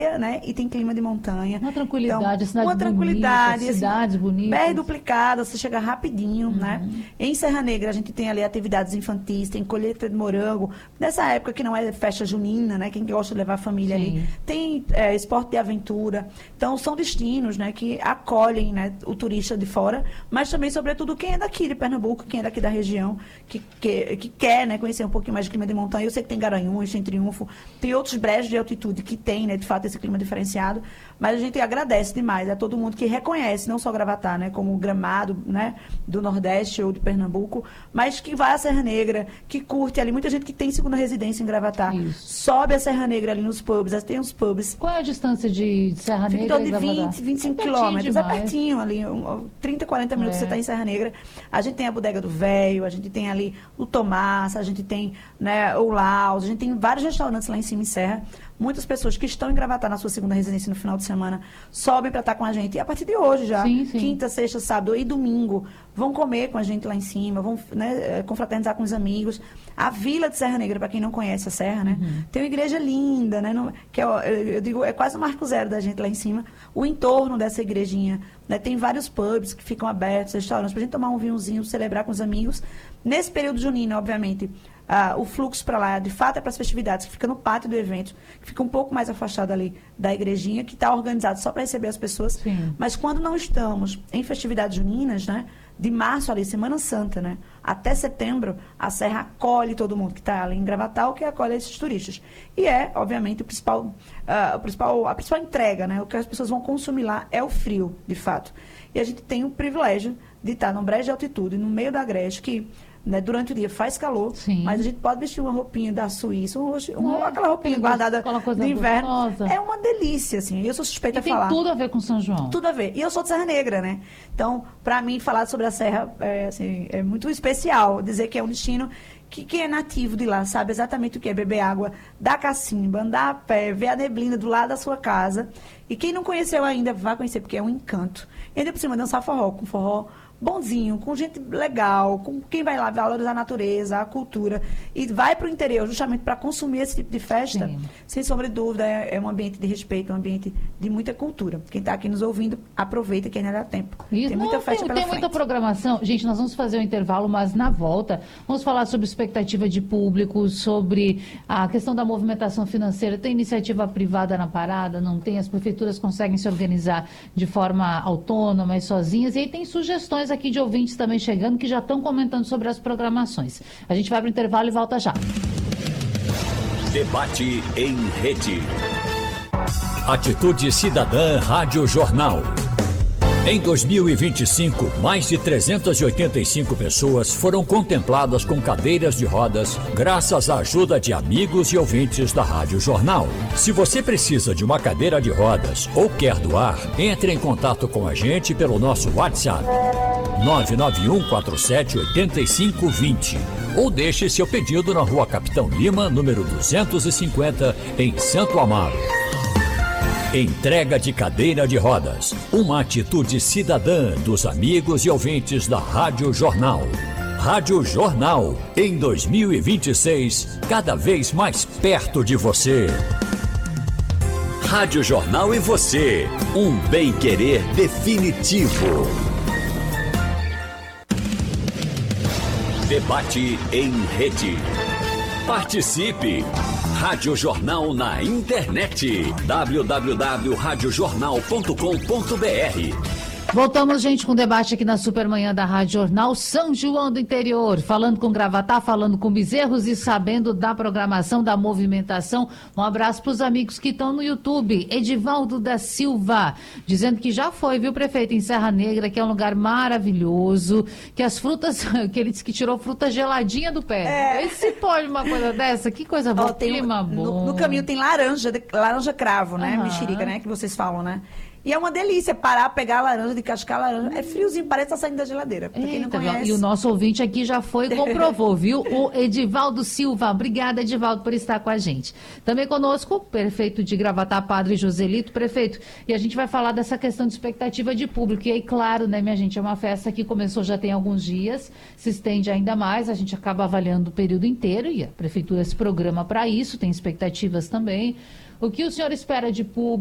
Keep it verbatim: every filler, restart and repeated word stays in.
né? E tem clima de montanha. Uma tranquilidade, então, cidade uma tranquilidade, bonita, cidades assim, bonitas. bem duplicada, você chega rapidinho, Uhum. né? Em Serra Negra a gente tem ali atividades infantis, tem colheita de morango, nessa época que não é festa junina, né? Quem gosta de levar a família Sim. ali, tem é, esporte de aventura. Então são destinos, né? Que acolhem, né? O turista de fora, mas também sobretudo quem é daqui de Pernambuco, quem é daqui da região, que, que, que quer, né? Conhecer um pouquinho mais de clima de montanha. Eu sei que tem Garanhuns, tem Triunfo, tem outros brejos de altitude que tem, né? De fato esse clima diferenciado, mas a gente agradece demais a todo mundo que reconhece, não só Gravatá, né, como Gramado, né, do Nordeste ou de Pernambuco, mas que vai à Serra Negra, que curte ali, muita gente que tem segunda residência em Gravatá, Isso. sobe a Serra Negra ali nos pubs, tem uns pubs. Qual é a distância de Serra Fica em Negra torno de e Gravatá? vinte, vinte e cinco É pertinho quilômetros, é demais. pertinho ali, um, trinta, quarenta minutos É. você está em Serra Negra. A gente tem a Bodega do Véio, a gente tem ali o Tomás, a gente tem, né, o Laus, a gente tem vários restaurantes lá em cima em Serra. Muitas pessoas que estão em Gravatá na sua segunda residência no final de semana sobem para estar com a gente. E a partir de hoje já, Sim, sim. quinta, sexta, sábado e domingo, vão comer com a gente lá em cima, vão, né, confraternizar com os amigos. A Vila de Serra Negra, para quem não conhece a Serra, né? Uhum. Tem uma igreja linda, né? No, que é, eu, eu digo, é quase o marco zero da gente lá em cima. O entorno dessa igrejinha, né? Tem vários pubs que ficam abertos, restaurantes, para a gente tomar um vinhozinho, celebrar com os amigos. Nesse período junino, obviamente, ah, o fluxo para lá, de fato, é para as festividades, que fica no pátio do evento, que fica um pouco mais afastado ali da igrejinha, que está organizado só para receber as pessoas. Sim. Mas quando não estamos em festividades juninas, né? De março ali, Semana Santa, né? Até setembro, a Serra acolhe todo mundo que está ali em Gravatá, ou que acolhe esses turistas. E é, obviamente, o principal, ah, o principal, a principal entrega, né? O que as pessoas vão consumir lá é o frio, de fato. E a gente tem o privilégio de estar num brejo de altitude, no meio da Agreste, que, né, durante o dia faz calor, Sim. mas a gente pode vestir uma roupinha da Suíça, um, roxo- um, É, aquela roupinha aquela guardada aquela coisa de inverno. gostosa. É uma delícia, assim. Eu sou suspeita E a tem falar. tudo a ver com São João. Tudo a ver. E eu sou de Serra Negra, né? Então, para mim, falar sobre a Serra é, assim, é muito especial. Dizer que é um destino que quem é nativo de lá sabe exatamente o que é beber água da cacimba, andar a pé, ver a neblina do lado da sua casa. E quem não conheceu ainda, vai conhecer, porque é um encanto. E ainda por cima, dançar forró, com forró bonzinho, com gente legal, com quem vai lá valorizar a natureza, a cultura, e vai para o interior justamente para consumir esse tipo de festa, Sim. sem sombra de dúvida, é, é um ambiente de respeito, um ambiente de muita cultura. Quem está aqui nos ouvindo, aproveita que ainda dá tempo. Isso. Tem muita Não, festa tem, pela tem muita frente. programação. Gente, nós vamos fazer um intervalo, mas na volta vamos falar sobre expectativa de público, sobre a questão da movimentação financeira. Tem iniciativa privada na parada? Não tem? As prefeituras conseguem se organizar de forma autônoma e sozinhas? E aí tem sugestões aqui de ouvintes também chegando que já estão comentando sobre as programações. A gente vai para o intervalo e volta já. Debate em rede. Atitude Cidadã Rádio Jornal. Em dois mil e vinte e cinco, mais de trezentas e oitenta e cinco pessoas foram contempladas com cadeiras de rodas, graças à ajuda de amigos e ouvintes da Rádio Jornal. Se você precisa de uma cadeira de rodas ou quer doar, entre em contato com a gente pelo nosso WhatsApp nove nove um quatro sete oito cinco dois zero ou deixe seu pedido na Rua Capitão Lima, número duzentos e cinquenta, em Santo Amaro. Entrega de cadeira de rodas, uma atitude cidadã dos amigos e ouvintes da Rádio Jornal. Rádio Jornal, em dois mil e vinte e seis, cada vez mais perto de você. Rádio Jornal e você, um bem-querer definitivo. Debate em rede. Participe! Rádio Jornal na internet. w w w ponto rádio jornal ponto com ponto b r. Voltamos, gente, com o debate aqui na Supermanhã da Rádio Jornal São João do Interior, falando com Gravatá, falando com Bezerros e sabendo da programação, da movimentação. Um abraço para os amigos que estão no YouTube. Edivaldo da Silva, dizendo que já foi, viu, prefeito, em Serra Negra, que é um lugar maravilhoso, que as frutas, que ele disse que tirou fruta geladinha do pé. É. E se pode uma coisa dessa? Que coisa boa, Ó, tem um- clima bom. no, no caminho tem laranja, de- laranja cravo, né? Aham. Mexerica, né? Que vocês falam, né? E é uma delícia parar, pegar a laranja, de cascar a laranja. É friozinho, parece que tá saindo da geladeira. Pra quem não Eita, conhece. e o nosso ouvinte aqui já foi e comprovou, viu? O Edivaldo Silva. Obrigada, Edivaldo, por estar com a gente. Também conosco, o prefeito de Gravatá, Padre Joselito. Prefeito, e a gente vai falar dessa questão de expectativa de público. E aí, claro, né, minha gente, é uma festa que começou já tem alguns dias, se estende ainda mais, a gente acaba avaliando o período inteiro e a prefeitura se programa para isso, tem expectativas também. O que o senhor espera de público?